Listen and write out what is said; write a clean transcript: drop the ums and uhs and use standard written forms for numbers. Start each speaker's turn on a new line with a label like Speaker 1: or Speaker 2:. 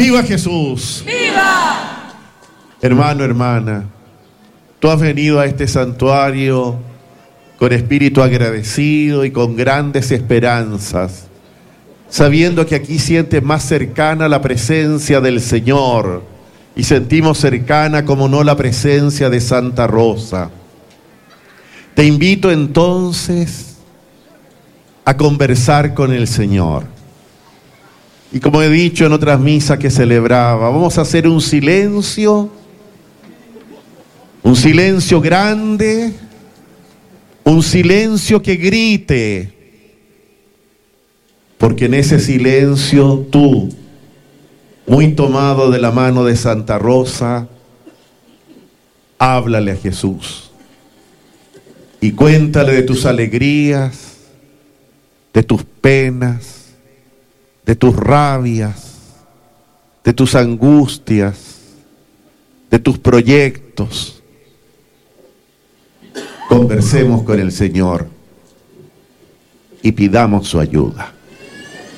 Speaker 1: ¡Viva Jesús!
Speaker 2: ¡Viva!
Speaker 1: Hermano, hermana, tú has venido a este santuario con espíritu agradecido y con grandes esperanzas, sabiendo que aquí sientes más cercana la presencia del Señor y sentimos cercana, como no, la presencia de Santa Rosa. Te invito entonces a conversar con el Señor. Y como he dicho en otras misas que celebraba, vamos a hacer un silencio grande, un silencio que grite, porque en ese silencio tú, muy tomado de la mano de Santa Rosa, háblale a Jesús y cuéntale de tus alegrías, de tus penas, de tus rabias, de tus angustias, de tus proyectos. Conversemos con el Señor y pidamos su ayuda.